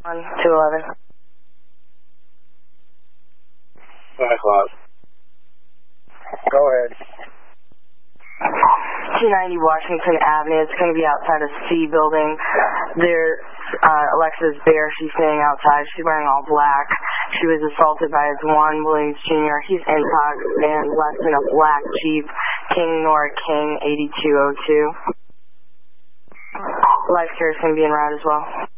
211. 5 o'clock. Go ahead. 290 Washington Avenue. It's going to be outside of C building. There's Alexis Bear. She's standing outside. She's wearing all black. She was assaulted by Juan Williams Jr. He's intoxicated and left in a black Jeep. King Nora King, 8202. Life care is going to be en route as well.